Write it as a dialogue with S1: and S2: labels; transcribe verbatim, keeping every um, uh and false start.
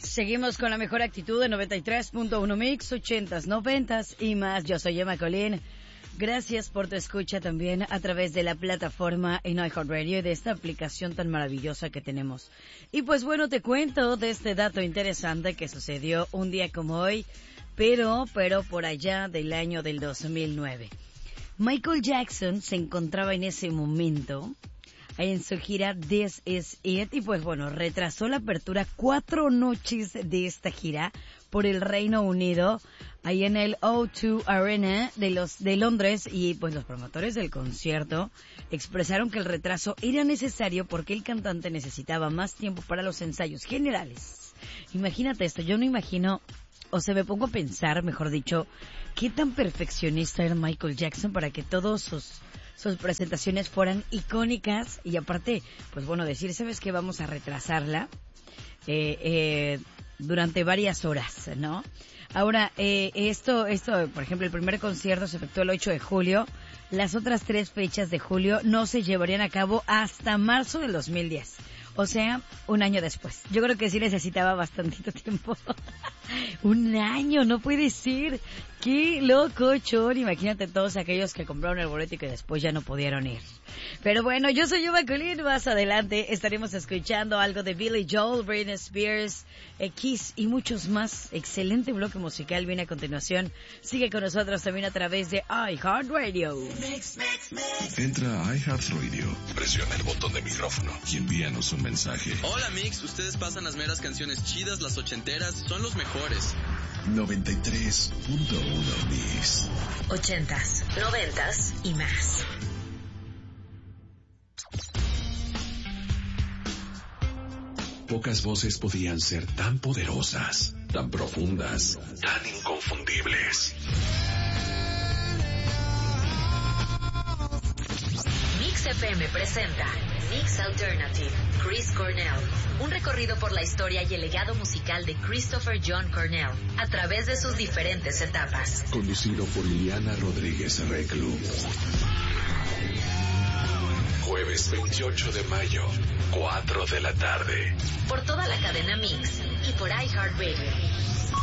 S1: Seguimos con la mejor actitud de noventa y tres punto uno Mix, ochentas, noventas y más. Yo soy Emma Colín. Gracias por tu escucha también a través de la plataforma en iHeartRadio y de esta aplicación tan maravillosa que tenemos. Y pues bueno, te cuento de este dato interesante que sucedió un día como hoy, pero, pero por allá del año del dos mil nueve. Michael Jackson se encontraba en ese momento en su gira This Is It y pues bueno, retrasó la apertura cuatro noches de esta gira por el Reino Unido, ahí en el O dos Arena de los de Londres, y pues los promotores del concierto expresaron que el retraso era necesario porque el cantante necesitaba más tiempo para los ensayos generales. Imagínate esto, yo no imagino, o sea, me pongo a pensar, mejor dicho, qué tan perfeccionista era Michael Jackson para que todos sus sus presentaciones fueran icónicas y aparte, pues bueno, decir, ¿sabes qué? Vamos a retrasarla eh, eh, durante varias horas, ¿no? Ahora, eh, esto, esto, por ejemplo, el primer concierto se efectuó el ocho de julio, las otras tres fechas de julio no se llevarían a cabo hasta marzo del dos mil diez. O sea, un año después. Yo creo que sí necesitaba bastantito tiempo. Un año, no puede ser. ¡Qué loco, Chon! Imagínate todos aquellos que compraron el boleto y que después ya no pudieron ir. Pero bueno, yo soy Yuba Colín. Más adelante estaremos escuchando algo de Billy Joel, Britney Spears, Kiss y muchos más. Excelente bloque musical viene a continuación. Sigue con nosotros también a través de iHeartRadio.
S2: Entra a iHeartRadio, presiona el botón de micrófono y envíanos un mensaje.
S3: Hola Mix, ustedes pasan las meras canciones chidas, las ochenteras, son los mejores.
S2: noventa y tres punto uno Mix.
S4: Ochentas, noventas y más.
S2: Pocas voces podían ser tan poderosas, tan profundas, tan inconfundibles.
S4: Mix F M presenta Mix Alternative, Chris Cornell. Un recorrido por la historia y el legado musical de Christopher John Cornell a través de sus diferentes etapas.
S2: Conducido por Liliana Rodríguez Reclu. Jueves veintiocho de mayo, cuatro de la tarde.
S4: Por toda la cadena Mix y por iHeartRadio.